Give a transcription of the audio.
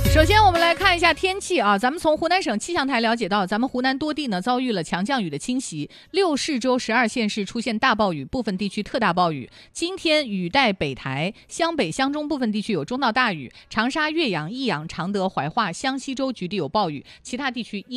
首先我们来看一下天气啊，咱们从湖南省气象台了解到，咱们湖南多地呢遭遇了强降雨的侵袭，6市州12县市出现大暴雨，部分地区特大暴雨。今天雨带北台，湘北、湘中部分地区有中到大雨，长沙、岳阳、益阳、常德、怀化、湘西州局地有暴雨，其他地区